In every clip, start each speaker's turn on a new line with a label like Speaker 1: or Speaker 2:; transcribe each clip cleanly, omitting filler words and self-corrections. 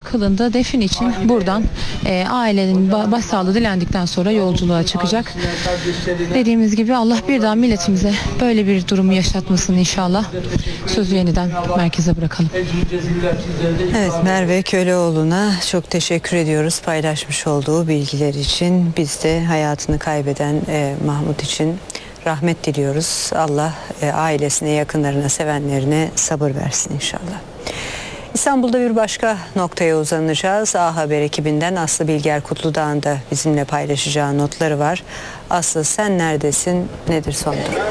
Speaker 1: kılındı. Defin için buradan ailenin başsağlığı dilendikten sonra yolculuğa çıkacak. Dediğimiz gibi Allah bir daha milletimize böyle bir durumu yaşatmasın inşallah. Sözü yeniden merkeze bırakalım.
Speaker 2: Evet, Merve Köleoğlu'na çok teşekkür ediyoruz paylaşmış olduğu bilgiler için. Biz de hayatını kaybeden Mahmut için rahmet diliyoruz. Allah ailesine, yakınlarına, sevenlerine sabır versin inşallah. İstanbul'da bir başka noktaya uzanacağız. A Haber ekibinden Aslı Bilger Kutludağ'ın da bizimle paylaşacağı notları var. Aslı, sen neredesin? Nedir son durum?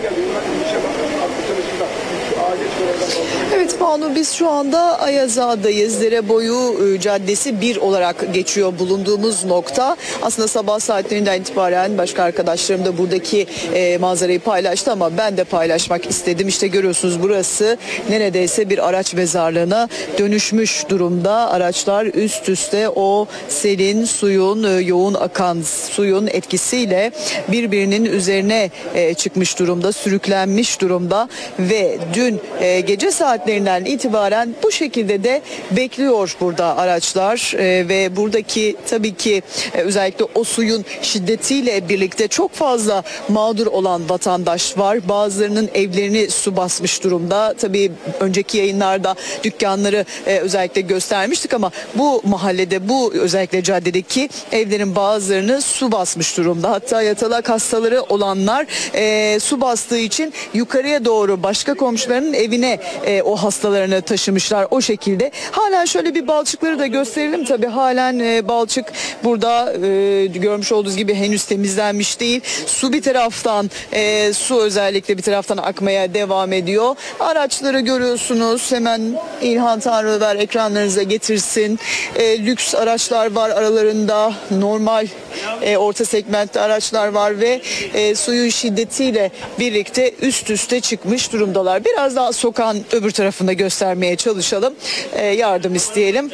Speaker 3: Evet Banu, biz şu anda Ayazağa'dayız. Dereboyu Caddesi 1 olarak geçiyor bulunduğumuz nokta. Aslında sabah saatlerinden itibaren başka arkadaşlarım da buradaki manzarayı paylaştı ama ben de paylaşmak istedim. İşte görüyorsunuz, burası neredeyse bir araç mezarlığına dönüşmüş durumda. Araçlar üst üste o selin, suyun, yoğun akan suyun etkisiyle birbirinin üzerine çıkmış durumda, sürüklenmiş durumda ve dün gece saatlerinden itibaren bu şekilde de bekliyor burada araçlar ve buradaki tabii ki özellikle o suyun şiddetiyle birlikte çok fazla mağdur olan vatandaş var. Bazılarının evlerini su basmış durumda. Tabii önceki yayınlarda dükkanları özellikle göstermiştik ama bu mahallede, bu özellikle caddedeki evlerin bazılarını su basmış durumda. Hatta yatalak hastaları olanlar su bastığı için yukarıya doğru başka komşularının evine o hastalarını taşımışlar o şekilde. Halen şöyle bir balçıkları da gösterelim. Tabii halen balçık burada görmüş olduğunuz gibi henüz temizlenmiş değil. Su bir taraftan su özellikle bir taraftan akmaya devam ediyor. Araçları görüyorsunuz. Hemen İlhan Tanrıver ekranlarınıza getirsin. Lüks araçlar var aralarında. Normal orta segmentli araçlar var ve suyun şiddetiyle birlikte üst üste çıkmış durumdalar. Biraz daha sokağın öbür tarafında göstermeye çalışalım. Yardım isteyelim.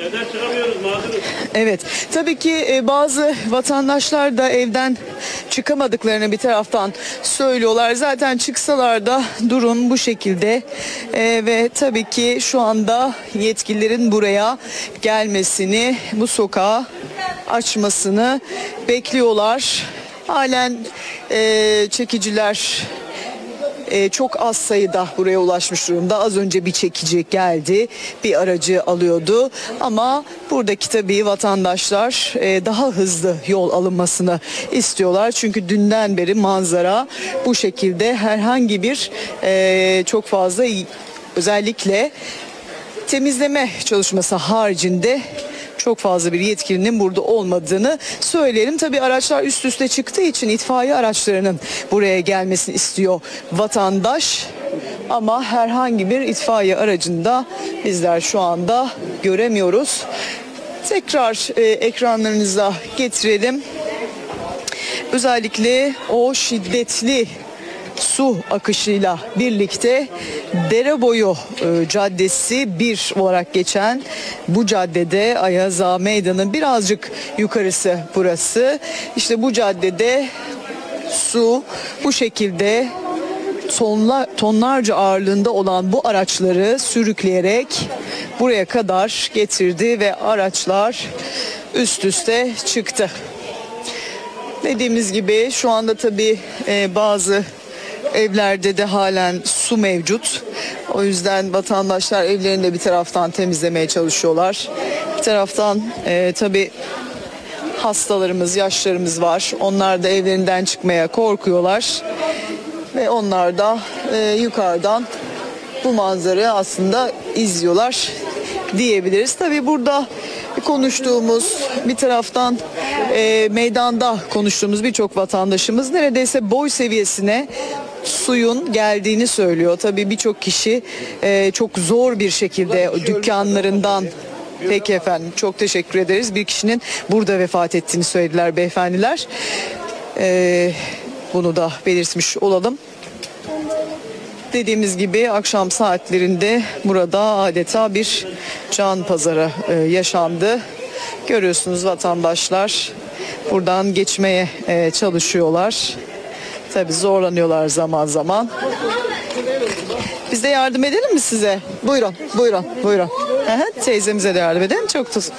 Speaker 3: Evet. Tabii ki bazı vatandaşlar da evden çıkamadıklarını bir taraftan söylüyorlar. Zaten çıksalar da durum bu şekilde. Ve tabii ki şu anda yetkililerin buraya gelmesini, bu sokağı açmasını bekliyorlar. Halen çekiciler çok az sayıda buraya ulaşmış durumda. Az önce bir çekici geldi, bir aracı alıyordu ama buradaki tabii vatandaşlar daha hızlı yol alınmasını istiyorlar. Çünkü dünden beri manzara bu şekilde. Herhangi bir çok fazla özellikle temizleme çalışması haricinde çok fazla bir yetkilinin burada olmadığını söyleyelim. Tabii araçlar üst üste çıktığı için itfaiye araçlarının buraya gelmesini istiyor vatandaş. Ama herhangi bir itfaiye aracını da bizler şu anda göremiyoruz. Tekrar ekranlarınıza getirelim. Özellikle o şiddetli su akışıyla birlikte Dereboyu Caddesi 1 olarak geçen bu caddede, Ayazağa Meydanı'nın birazcık yukarısı burası. İşte bu caddede su bu şekilde tonlarca ağırlığında olan bu araçları sürükleyerek buraya kadar getirdi ve araçlar üst üste çıktı. Dediğimiz gibi şu anda tabii bazı evlerde de halen su mevcut. O yüzden vatandaşlar evlerini de bir taraftan temizlemeye çalışıyorlar. Bir taraftan tabii hastalarımız, yaşlarımız var. Onlar da evlerinden çıkmaya korkuyorlar. Ve onlar da yukarıdan bu manzarayı aslında izliyorlar diyebiliriz. Tabii burada konuştuğumuz, bir taraftan meydanda konuştuğumuz birçok vatandaşımız neredeyse boy seviyesine suyun geldiğini söylüyor. Tabii birçok kişi çok zor bir şekilde dükkanlarından. Peki efendim, çok teşekkür ederiz. Bir kişinin burada vefat ettiğini söylediler beyefendiler. Bunu da belirtmiş olalım. Dediğimiz gibi akşam saatlerinde burada adeta bir can pazarı yaşandı. Görüyorsunuz, vatandaşlar buradan geçmeye çalışıyorlar. Tabii zorlanıyorlar zaman zaman. Biz de yardım edelim mi size? Buyurun, buyurun, buyurun. Teyzemize de yardım edelim. Çok